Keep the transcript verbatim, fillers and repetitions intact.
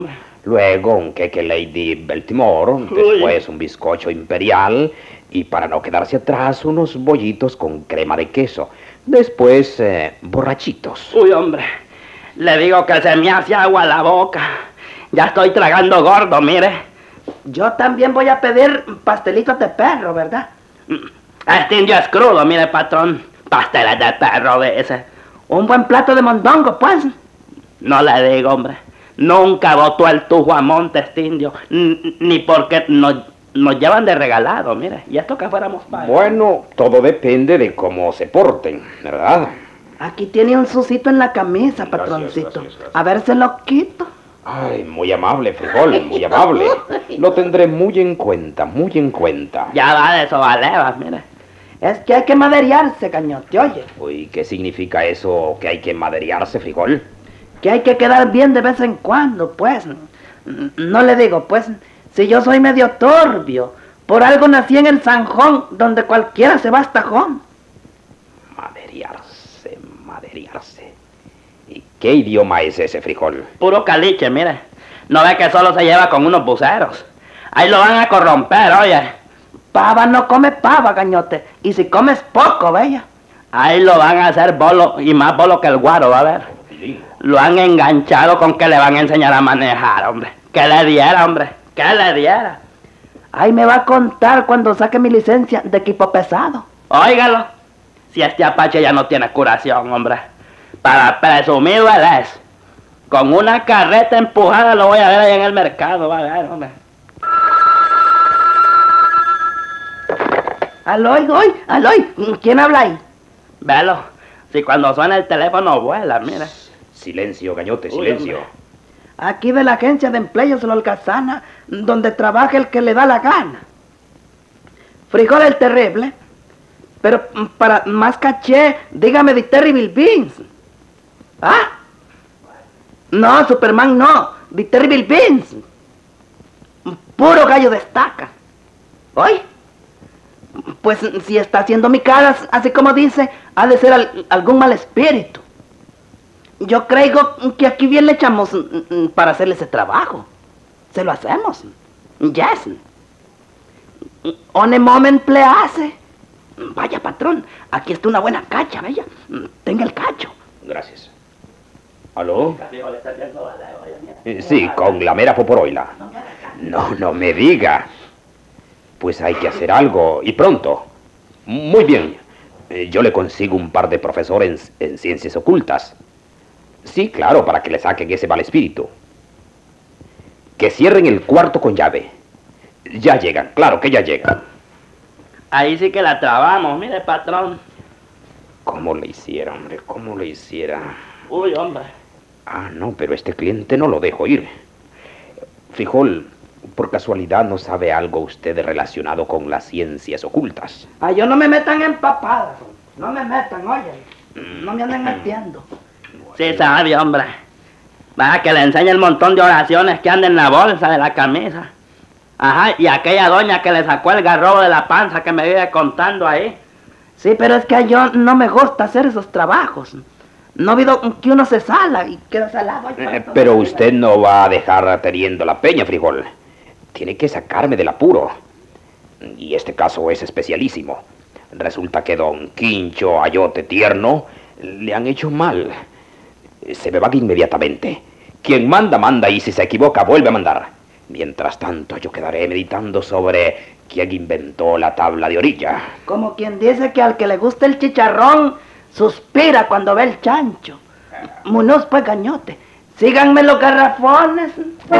Luego un queque Lady Baltimore, después un bizcocho imperial y para no quedarse atrás unos bollitos con crema de queso. Después, eh, borrachitos. Uy, hombre, le digo que se me hace agua la boca. Ya estoy tragando gordo, mire. Yo también voy a pedir pastelitos de perro, ¿verdad? Este indio es crudo, mire, patrón. Pasteles de perro de ese. Un buen plato de mondongo, pues. No le digo, hombre. Nunca botó el tujo a monte este indio. Ni porque nos, nos llevan de regalado, mire. Y esto que fuéramos pagos. Bueno, todo depende de cómo se porten, ¿verdad? Aquí tiene un sucito en la camisa, patroncito. Gracias, gracias, gracias. A ver, se lo quito. Ay, muy amable, Frijol, muy amable. Lo tendré muy en cuenta, muy en cuenta. Ya va de sobalevas, mire. Es que hay que maderearse, cañote, oye. Uy, ¿qué significa eso, que hay que maderearse, Frijol? Que hay que quedar bien de vez en cuando, pues. No le digo, pues, si yo soy medio turbio, por algo nací en el Sanjón, donde cualquiera se va hasta Jón. Maderearse, maderearse. ¿Y qué idioma es ese, Frijol? Puro caliche, mire. No ve que solo se lleva con unos buceros. Ahí lo van a corromper, oye. Pava no come pava, cañote. Y si comes poco, bella. Ahí lo van a hacer bolo, y más bolo que el guaro, va a ver. Lo han enganchado con que le van a enseñar a manejar, hombre. Que le diera, hombre. Que le diera. Ahí me va a contar cuando saque mi licencia de equipo pesado. Óigalo. Si este Apache ya no tiene curación, hombre. Para presumido él es. Con una carreta empujada lo voy a ver ahí en el mercado, va a ver, hombre. Aloy, hoy, aloy, ¿quién habla ahí? Velo, si cuando suena el teléfono vuela, mira. Silencio, Gañote, silencio. Uy, aquí de la agencia de empleos de la Holgazana, donde trabaja el que le da la gana. Frijol el terrible, pero para más caché, dígame de Terrible Beans. ¿Ah? No, Superman no, de Terrible Beans. Puro gallo destaca. ¿Oye? Pues si está haciendo mi cara, así como dice, ha de ser al, algún mal espíritu. Yo creo que aquí bien le echamos para hacerle ese trabajo. Se lo hacemos. Yes. On a moment please. Vaya, patrón, aquí está una buena cacha, bella. Tenga el cacho. Gracias. ¿Aló? Eh, sí, con la mera poporoila. No, no me diga. Pues hay que hacer algo, y pronto. Muy bien. Eh, yo le consigo un par de profesores en, en ciencias ocultas. Sí, claro, para que le saquen ese mal espíritu. Que cierren el cuarto con llave. Ya llegan, claro que ya llegan. Ahí sí que la trabamos, mire, patrón. ¿Cómo le hiciera, hombre? ¿Cómo le hiciera? Uy, hombre. Ah, no, pero este cliente no lo dejo ir. Frijol, por casualidad no sabe algo usted relacionado con las ciencias ocultas. Ah, yo no me metan en papadas. No me metan, oye. No me anden metiendo. Sí sabe, hombre. Va, que le enseñe el montón de oraciones que andan en la bolsa de la camisa. Ajá, y aquella doña que le sacó el garrobo de la panza que me vive contando ahí. Sí, pero es que yo no me gusta hacer esos trabajos. No olvido que uno se sala y queda salado. Eh, pero usted no va a dejar teniendo la peña, Frijol. Tiene que sacarme del apuro. Y este caso es especialísimo. Resulta que don Quincho Ayote Tierno le han hecho mal. Se me va inmediatamente. Quien manda, manda, y si se equivoca, vuelve a mandar. Mientras tanto, yo quedaré meditando sobre quién inventó la tabla de orilla. Como quien dice que al que le gusta el chicharrón, suspira cuando ve el chancho. Munoz, pues, Gañote. Síganme los garrafones.